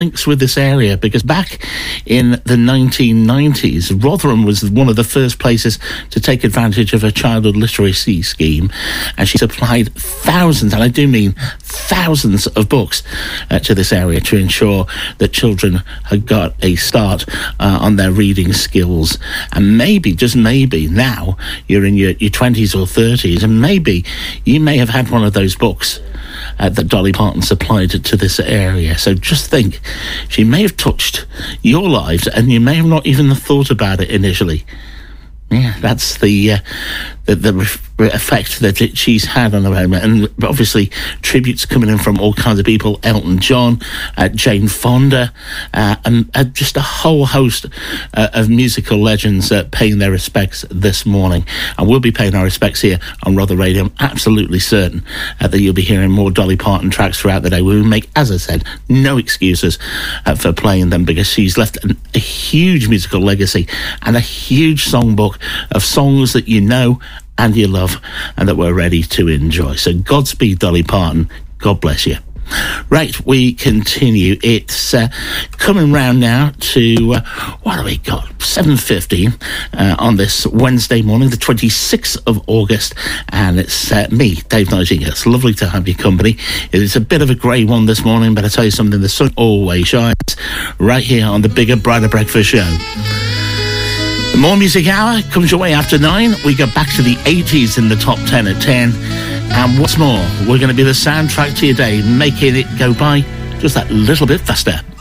links with this area because back in the 1990s, Rotherham was one of the first places to take advantage of a childhood literacy scheme, and she supplied thousands, and I do mean thousands of books to this area to ensure that children had got a start on their reading skills. And maybe, just maybe, now you're in your 20s or 30s, and maybe you may have had one of those books that Dolly Parton supplied to this area. So just think, she may have touched your lives and you may have not even thought about it initially. Yeah, that's the effect that she's had on the moment. And obviously tributes coming in from all kinds of people: Elton John, Jane Fonda, and just a whole host of musical legends paying their respects this morning. And we'll be paying our respects here on Rother Radio. I'm absolutely certain that you'll be hearing more Dolly Parton tracks throughout the day. We will make, as I said, no excuses for playing them, because she's left a huge musical legacy and a huge songbook of songs that you know and you love and that we're ready to enjoy. So Godspeed, Dolly Parton. God bless you. Right, we continue. It's coming round now to, what do we got? 7:15 on this Wednesday morning, the 26th of August, and it's me, Dave Nightingale. It's lovely to have your company. It's a bit of a grey one this morning, but I tell you something, the sun always shines right here on the Bigger, Brighter Breakfast Show. More Music Hour comes your way after 9. We go back to the 80s in the top 10 at 10. And what's more, we're going to be the soundtrack to your day, making it go by just that little bit faster.